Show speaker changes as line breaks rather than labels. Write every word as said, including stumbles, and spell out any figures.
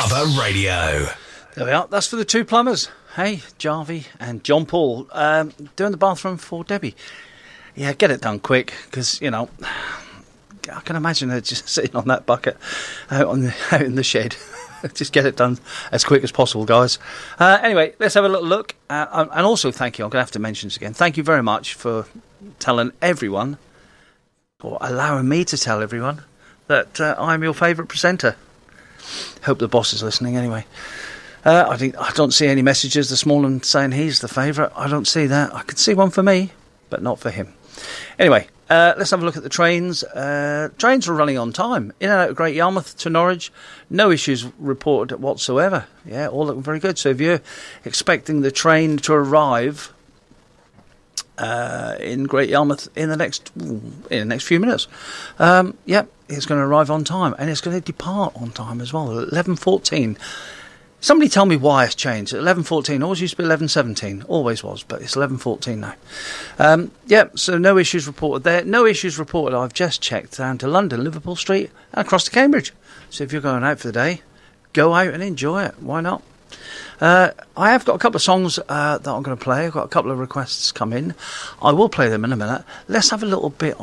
Bravo Radio.
There we are. That's for the two plumbers. Hey, Jarvie and John Paul. Um, doing the bathroom for Debbie. Yeah, get it done quick, because, you know, I can imagine her just sitting on that bucket out, on the, out in the shed. Just get it done as quick as possible, guys. Uh, anyway, let's have a little look. Uh, and also, thank you. I'm going to have to mention this again. Thank you very much for telling everyone, or allowing me to tell everyone, that uh, I'm your favourite presenter. Hope the boss is listening anyway. Uh, I think I don't see any messages this morning saying he's the favourite. I don't see that. I could see one for me, but not for him. Anyway, uh, let's have a look at the trains. Uh, trains are running on time. In and out of Great Yarmouth to Norwich. No issues reported whatsoever. Yeah, all looking very good. So if you're expecting the train to arrive uh, in Great Yarmouth in the next in the next few minutes, um, yep, it's going to arrive on time, and it's going to depart on time as well. eleven fourteen. Somebody tell me why it's changed. eleven fourteen always used to be eleven seventeen. Always was, but it's eleven fourteen now. Um, yeah, so no issues reported there. No issues reported. I've just checked down to London, Liverpool Street, and across to Cambridge. So if you're going out for the day, go out and enjoy it. Why not? Uh, I have got a couple of songs uh, that I'm going to play. I've got a couple of requests come in. I will play them in a minute. Let's have a little bit